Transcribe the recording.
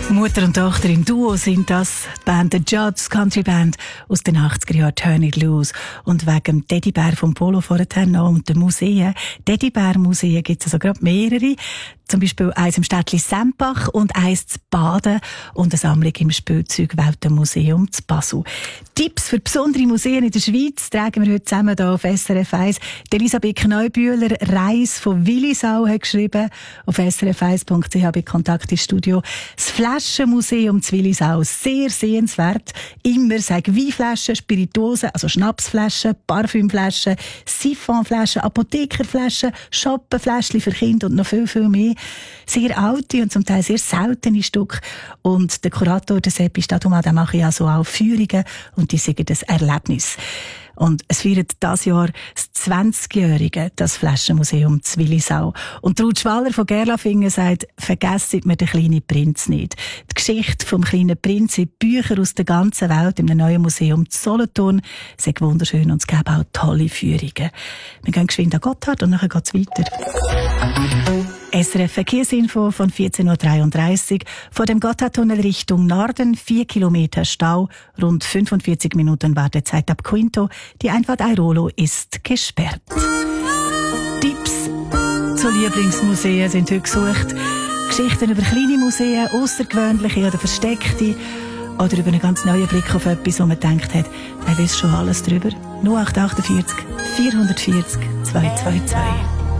Mutter und Tochter im Duo sind das. Die Band The Judds, Country Band aus den 80er Jahren, Turn It Loose. Und wegen dem Teddybär vom Polo vorher noch und den Museen. Teddybär-Museen gibt es also gerade mehrere. Zum Beispiel eins im Städtli Sempach und eins zu Baden und eine Sammlung im Spielzeugweltenmuseum zu Basel. Tipps für besondere Museen in der Schweiz tragen wir heute zusammen hier auf SRF 1. Elisabeth Kneubühler, Reis von Willisau, hat geschrieben auf srf1.ch bei Kontakt ins Studio. Das Flaschenmuseum zu Willisau, sehr sehenswert. Immer sagen Weinflaschen, Spirituosen, also Schnapsflaschen, Parfümflaschen, Siphonflaschen, Apothekerflaschen, Schoppenfläschchen für Kinder und noch viel, viel mehr. Sehr alte und zum Teil sehr seltene Stücke. Und der Kurator, der Seppi Stadhumal, der macht ja so auch Führungen und die sind das Erlebnis. Und es feiert dieses Jahr das 20-Jährige, das Flaschenmuseum zu Willisau. Und Ruth Schwaller von Gerlafingen sagt, vergessen wir den kleinen Prinz nicht. Die Geschichte vom kleinen Prinz in Büchern aus der ganzen Welt im neuen Museum zu Solothurn sind wunderschön und es gibt auch tolle Führungen. Wir gehen geschwind an Gotthard und dann geht es weiter. SRF Verkehrsinfo von 14.33 Uhr. Von dem Gotthardtunnel Richtung Norden 4 Kilometer Stau, rund 45 Minuten Wartezeit ab Quinto. Die Einfahrt Airolo ist gesperrt. Tipps zu Lieblingsmuseen sind heute gesucht. Geschichten über kleine Museen, außergewöhnliche oder versteckte. Oder über einen ganz neuen Blick auf etwas, wo man gedacht hat, man weiß schon alles drüber. 0848 440 222.